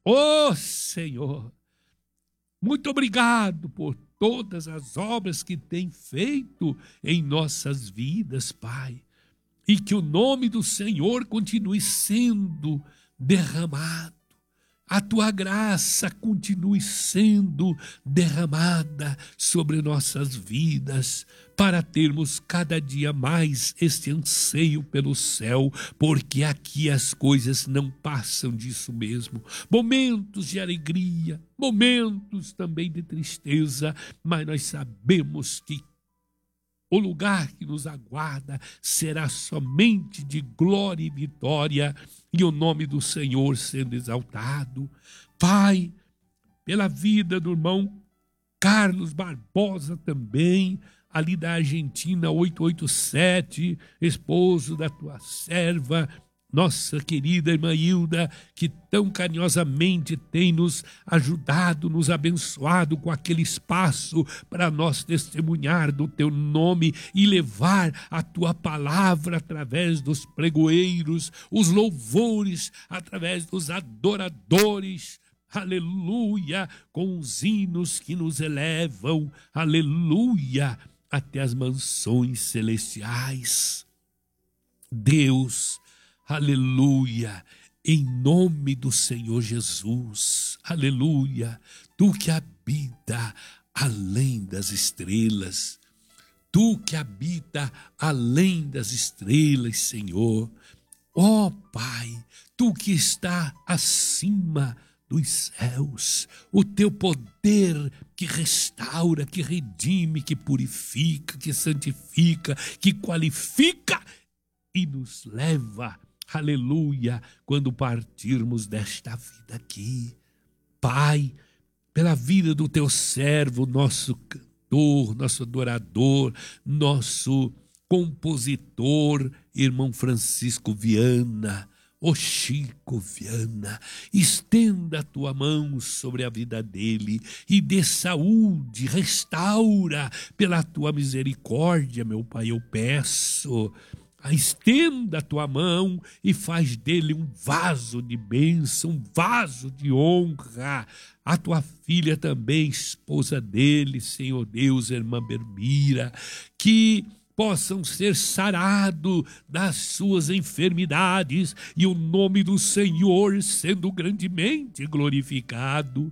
Ó Senhor, muito obrigado por todas as obras que tem feito em nossas vidas, Pai. E que o nome do Senhor continue sendo derramado. A tua graça continue sendo derramada sobre nossas vidas, para termos cada dia mais este anseio pelo céu, porque aqui as coisas não passam disso mesmo. Momentos de alegria, momentos também de tristeza, mas nós sabemos que o lugar que nos aguarda será somente de glória e vitória, e o nome do Senhor sendo exaltado. Pai, pela vida do irmão Carlos Barbosa também, ali da Argentina 887, esposo da tua serva, nossa querida irmã Hilda, que tão carinhosamente tem nos ajudado, nos abençoado com aquele espaço para nós testemunhar do teu nome e levar a tua palavra através dos pregoeiros, os louvores através dos adoradores, aleluia, com os hinos que nos elevam, aleluia, até as mansões celestiais. Deus, aleluia, em nome do Senhor Jesus, aleluia, tu que habita além das estrelas, tu que habita além das estrelas, Senhor, ó Pai, tu que está acima dos céus, o teu poder que restaura, que redime, que purifica, que santifica, que qualifica e nos leva, aleluia, quando partirmos desta vida aqui. Pai, pela vida do teu servo, nosso cantor, nosso adorador, nosso compositor, irmão Francisco Viana, ô Chico Viana, estenda a tua mão sobre a vida dele e dê saúde, restaura pela tua misericórdia, meu Pai, eu peço. Estenda a tua mão e faz dele um vaso de bênção, um vaso de honra. A tua filha também, esposa dele, Senhor Deus, irmã Bermira, que possam ser sarados das suas enfermidades e o nome do Senhor sendo grandemente glorificado.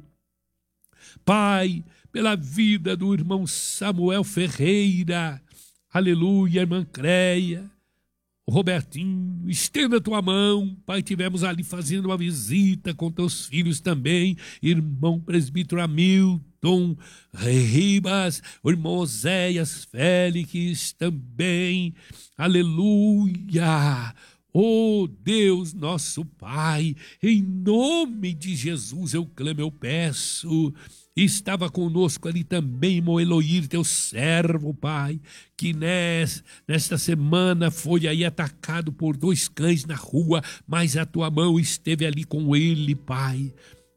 Pai, pela vida do irmão Samuel Ferreira, aleluia, irmã Creia, Robertinho, estenda a tua mão, Pai, tivemos ali fazendo uma visita com teus filhos também, irmão presbítero Hamilton Ribas, o irmão Oséias Félix também, aleluia. Oh Deus, nosso Pai, em nome de Jesus eu clamo, eu peço. Estava conosco ali também, irmão Eloir, teu servo, Pai, que nesta semana foi aí atacado por 2 cães na rua, mas a tua mão esteve ali com ele, Pai.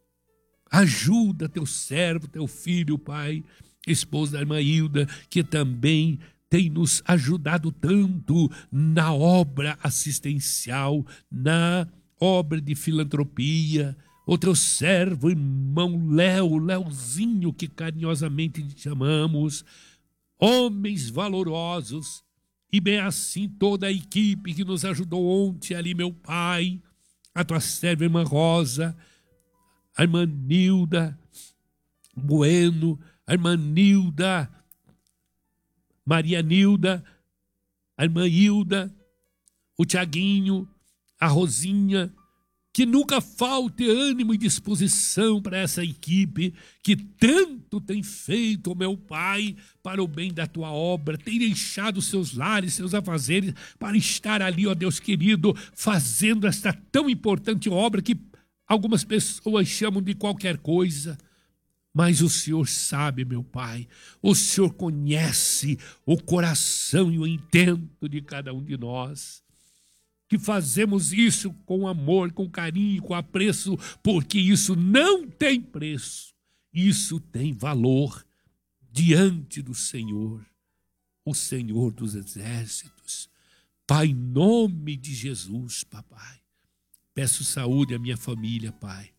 Ajuda teu servo, teu filho, Pai, esposo da irmã Hilda, que também tem nos ajudado tanto na obra assistencial, na obra de filantropia. O teu servo, irmão Leozinho, que carinhosamente te chamamos, homens valorosos, e bem assim toda a equipe que nos ajudou ontem ali, meu Pai, a tua serva, irmã Rosa, a irmã Nilda Bueno, a irmã Nilda, Maria Nilda, a irmã Hilda, o Tiaguinho, a Rosinha, que nunca falte ânimo e disposição para essa equipe que tanto tem feito, meu Pai, para o bem da tua obra, tem deixado seus lares, seus afazeres para estar ali, ó Deus querido, fazendo esta tão importante obra que algumas pessoas chamam de qualquer coisa. Mas o Senhor sabe, meu Pai, o Senhor conhece o coração e o intento de cada um de nós, que fazemos isso com amor, com carinho, com apreço, porque isso não tem preço, isso tem valor diante do Senhor, o Senhor dos exércitos. Pai, em nome de Jesus, papai, peço saúde à minha família, Pai.